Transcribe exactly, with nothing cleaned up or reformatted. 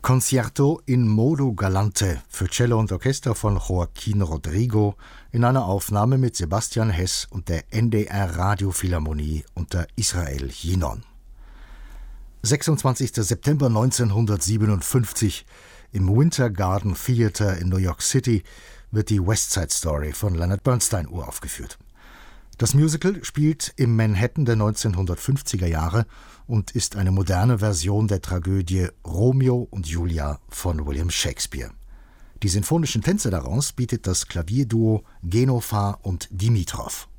Concerto in Modo Galante für Cello und Orchester von Joaquín Rodrigo in einer Aufnahme mit Sebastian Hess und der N D R Radiophilharmonie unter Israel Yinon. sechsundzwanzigster September neunzehnhundertsiebenundfünfzig im Winter Garden Theater in New York City wird die West Side Story von Leonard Bernstein uraufgeführt. Das Musical spielt im Manhattan der neunzehnhundertfünfziger Jahre und ist eine moderne Version der Tragödie Romeo und Julia von William Shakespeare. Die sinfonischen Tänze daraus bietet das Klavierduo Genofar und Dimitrov.